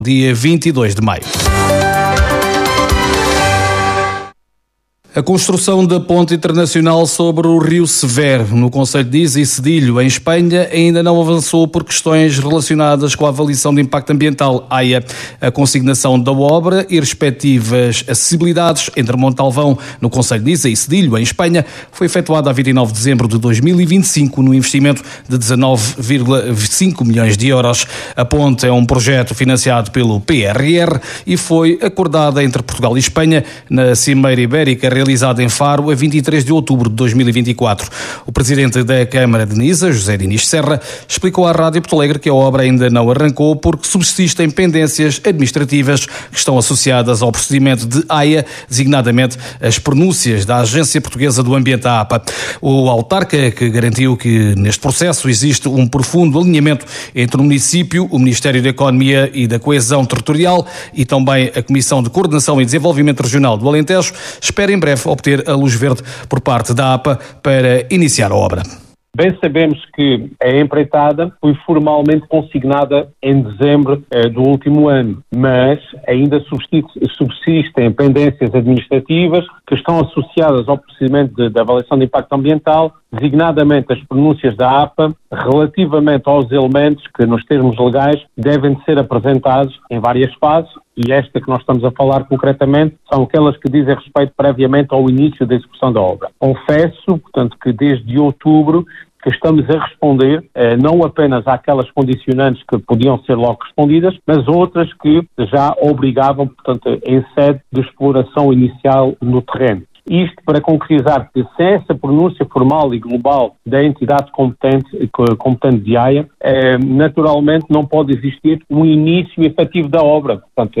dia 22 de maio. A construção da ponte internacional sobre o rio Severo, no concelho de Isa e Cedilho, em Espanha, ainda não avançou por questões relacionadas com a avaliação de impacto ambiental, AIA. A consignação da obra e respectivas acessibilidades entre Montalvão, no concelho de Isa e Cedilho, em Espanha, foi efetuada a 29 de dezembro de 2025, no investimento de 19,5 milhões de euros. A ponte é um projeto financiado pelo PRR e foi acordada entre Portugal e Espanha na Cimeira Ibérica realizada em Faro a 23 de outubro de 2024. O presidente da Câmara de Nisa, José Diniz Serra, explicou à Rádio Porto Alegre que a obra ainda não arrancou porque subsistem pendências administrativas que estão associadas ao procedimento de AIA, designadamente as pronúncias da Agência Portuguesa do Ambiente, a APA. O autarca que garantiu que neste processo existe um profundo alinhamento entre o município, o Ministério da Economia e da Coesão Territorial e também a Comissão de Coordenação e Desenvolvimento Regional do Alentejo, espera em breve obter a luz verde por parte da APA para iniciar a obra. Bem sabemos que a empreitada foi formalmente consignada em dezembro do último ano, mas ainda subsistem pendências administrativas que estão associadas ao procedimento de avaliação de impacto ambiental, designadamente as pronúncias da APA, relativamente aos elementos que, nos termos legais, devem de ser apresentados em várias fases, e esta que nós estamos a falar concretamente são aquelas que dizem respeito previamente ao início da execução da obra. Confesso, portanto, que desde outubro que estamos a responder não apenas àquelas condicionantes que podiam ser logo respondidas, mas outras que já obrigavam, portanto, em sede de exploração inicial no terreno. Isto para concretizar que sem essa pronúncia formal e global da entidade competente de AIA, naturalmente não pode existir um início efetivo da obra. Portanto,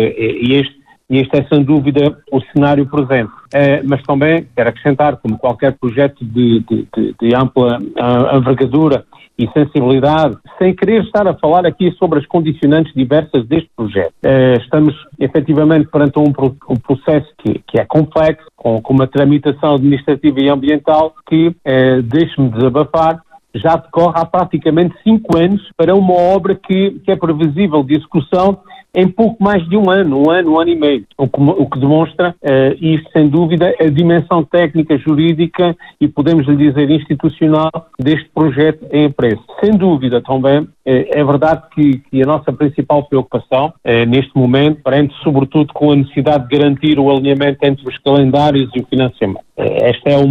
este é sem dúvida o cenário presente. Mas também quero acrescentar, como qualquer projeto de ampla envergadura e sensibilidade, sem querer estar a falar aqui sobre as condicionantes diversas deste projeto. Estamos efetivamente perante um processo que é complexo, com uma tramitação administrativa e ambiental que, deixe-me desabafar, já decorre há praticamente 5 anos para uma obra que é previsível de execução em pouco mais de um ano e meio. O que demonstra, isto sem dúvida, a dimensão técnica, jurídica e podemos lhe dizer institucional deste projeto em preço. Sem dúvida também, é verdade que a nossa principal preocupação neste momento prende sobretudo com a necessidade de garantir o alinhamento entre os calendários e o financiamento. Esta é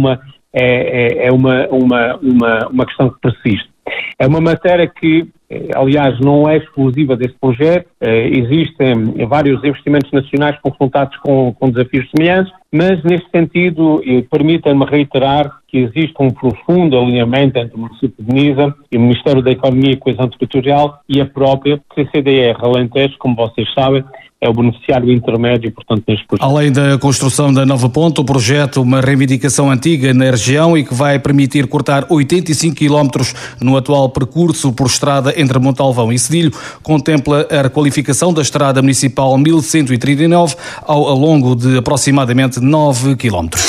uma questão que persiste. É uma matéria que, aliás, não é exclusiva deste projeto. Existem vários investimentos nacionais confrontados com desafios semelhantes, mas, neste sentido, permitam-me reiterar que existe um profundo alinhamento entre o município de Nisa e o Ministério da Economia e Coesão Territorial e a própria CCDR Alentejo, como vocês sabem, é o beneficiário intermédio, portanto, neste projeto. Além da construção da nova ponte, o projeto, uma reivindicação antiga na região e que vai permitir cortar 85 quilómetros no atual percurso por estrada entre Montalvão e Cedilho, contempla a requalificação da estrada municipal 1139 ao longo de aproximadamente 9 quilómetros.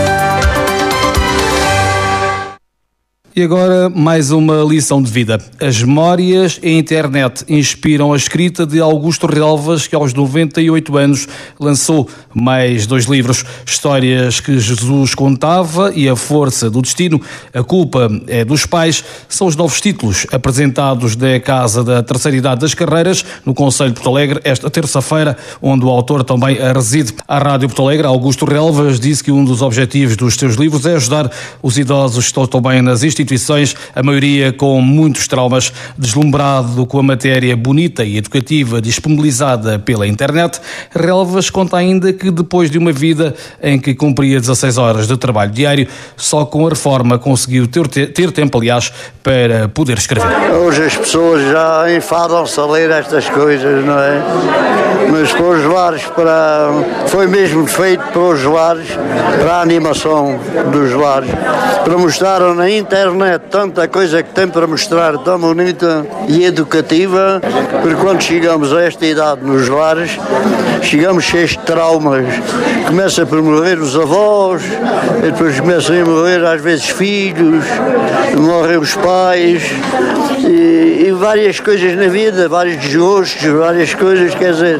E agora mais uma lição de vida. As memórias e a internet inspiram a escrita de Augusto Relvas, que aos 98 anos lançou mais 2 livros. Histórias que Jesus contava e A Força do Destino, A Culpa é dos Pais, são os novos títulos apresentados da Casa da Terceira Idade das Carreiras, no concelho de Porto Alegre, esta terça-feira, onde o autor também reside. À Rádio Porto Alegre, Augusto Relvas disse que um dos objetivos dos seus livros é ajudar os idosos que estão também nas instituições, a maioria com muitos traumas. Deslumbrado com a matéria bonita e educativa disponibilizada pela internet, Relvas conta ainda que depois de uma vida em que cumpria 16 horas de trabalho diário, só com a reforma conseguiu ter tempo, aliás, para poder escrever. Hoje as pessoas já enfadam-se a ler estas coisas, não é? Mas para os lares, foi mesmo feito para os lares, para a animação dos lares, para mostrar na internet tanta coisa que tem para mostrar, tão bonita e educativa, porque quando chegamos a esta idade nos lares, chegamos cheios de traumas. Começa por morrer os avós, e depois começam a morrer às vezes filhos, morrem os pais, e várias coisas na vida, vários desgostos, várias coisas, quer dizer,